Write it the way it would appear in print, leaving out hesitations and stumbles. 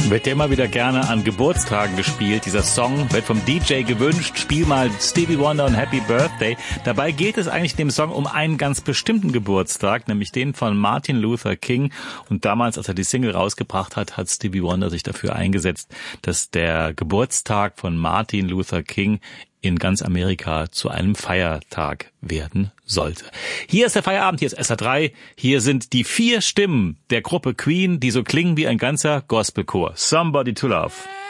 Wird ja immer wieder gerne an Geburtstagen gespielt. Dieser Song wird vom DJ gewünscht. Spiel mal Stevie Wonder und Happy Birthday. Dabei geht es eigentlich in dem Song um einen ganz bestimmten Geburtstag, nämlich den von Martin Luther King. Und damals, als er die Single rausgebracht hat, hat Stevie Wonder sich dafür eingesetzt, dass der Geburtstag von Martin Luther King in ganz Amerika zu einem Feiertag werden sollte. Hier ist der Feierabend, hier ist SR3, hier sind die 4 Stimmen der Gruppe Queen, die so klingen wie ein ganzer Gospelchor. Somebody to Love.